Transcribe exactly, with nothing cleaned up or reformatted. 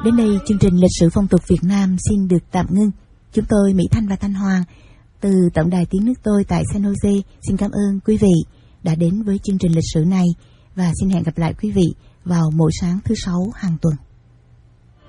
Đến đây chương trình Lịch sử phong tục Việt Nam xin được tạm ngưng. Chúng tôi Mỹ Thanh và Thanh Hoàng từ Tổng đài Tiếng nước tôi tại San Jose xin cảm ơn quý vị đã đến với chương trình lịch sử này và xin hẹn gặp lại quý vị vào mỗi sáng thứ sáu hàng tuần.